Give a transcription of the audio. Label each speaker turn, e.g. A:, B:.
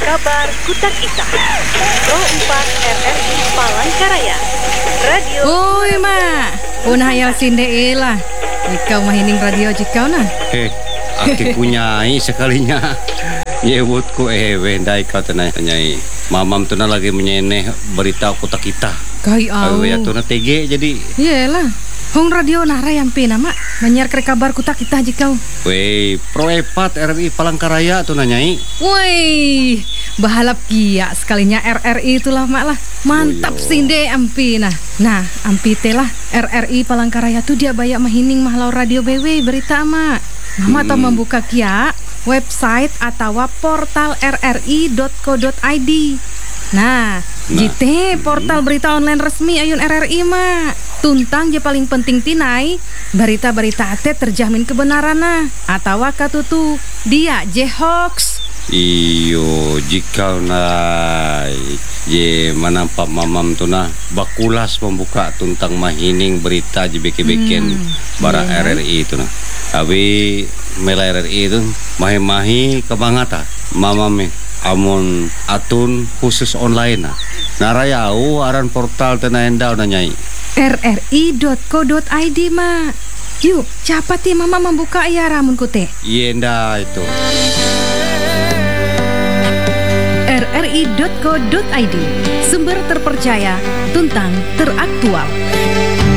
A: Kabar Kutak Ita Pro 4 RRI Palangkaraya Radio.
B: Oi mak, punah hayal sinde lah. Ikau mahining radio jikau nah.
C: Aki punyai sekalinya. Yewutku wendai kau tenai. Mamam tu lagi menyeneh berita Kutak Ita.
B: Kai au.
C: Ya tu TG jadi.
B: Iyalah. Hong radio nara yang pina mak menyiar ke kabar Kutak Ita jikau.
C: Wei, Pro 4 RRI Palangkaraya tu nanyai.
B: Woi, bahalap kia sekalinya RRI itulah mak lah. Mantap sinde ampi nah. Nah, ampi telah RRI Palangkaraya tu dia banyak mahining mahlau radio BW berita mak. Mama tau membuka kia website atau portal rri.co.id. Nah, jite portal berita online resmi ayun RRI mak. Tuntang je paling penting tinai berita-berita ate terjamin kebenaran nah atau katutu dia je hoax.
C: Iyo jika nai je manampak mamam tu nah bakulas membuka tuntang mahining berita je beken bara RRI itu nah. Tapi mela RRI itu mahi-mahi kebangata mamam amun atun khusus online nah. Narayau aran portal tena endau nanyai
B: rri.co.id mak. Yuk, cepat ya mama membuka ya ramun kute.
C: Yenda itu.
B: rri.co.id, sumber terpercaya, tuntang teraktual.